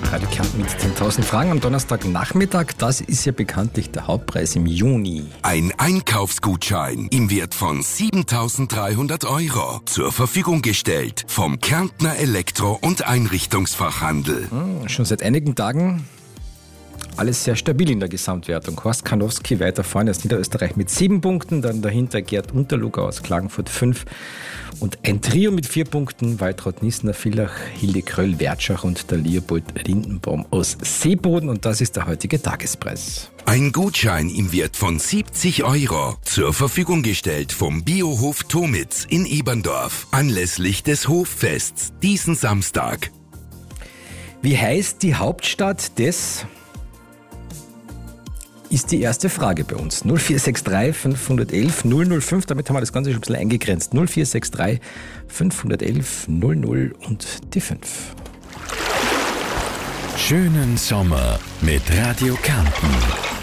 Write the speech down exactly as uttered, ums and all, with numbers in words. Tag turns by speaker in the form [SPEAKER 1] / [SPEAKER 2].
[SPEAKER 1] Radio Kärnten mit zehntausend Fragen am Donnerstagnachmittag. Das ist ja bekanntlich der Hauptpreis im Juni.
[SPEAKER 2] Ein Einkaufsgutschein im Wert von siebentausenddreihundert Euro zur Verfügung gestellt vom Kärntner Elektro- und Einrichtungsfachhandel.
[SPEAKER 1] Hm, schon seit einigen Tagen alles sehr stabil in der Gesamtwertung. Horst Karnowski weiter vorne aus Niederösterreich mit sieben Punkten, dann dahinter Gerd Unterluger aus Klagenfurt fünf und ein Trio mit vier Punkten, Waltraud Nissner, Villach, Hilde Kröll-Wertschach und der Leopold Lindenbaum aus Seeboden, und das ist der heutige Tagespreis.
[SPEAKER 2] Ein Gutschein im Wert von siebzig Euro zur Verfügung gestellt vom Biohof Tomitz in Eberndorf anlässlich des Hoffests diesen Samstag.
[SPEAKER 1] Wie heißt die Hauptstadt des... ist die erste Frage bei uns. null vier sechs drei fünf eins eins null null fünf, damit haben wir das Ganze schon ein bisschen eingegrenzt. null vier sechs drei fünf eins eins null null und die fünf.
[SPEAKER 3] Schönen Sommer mit Radio Kärnten.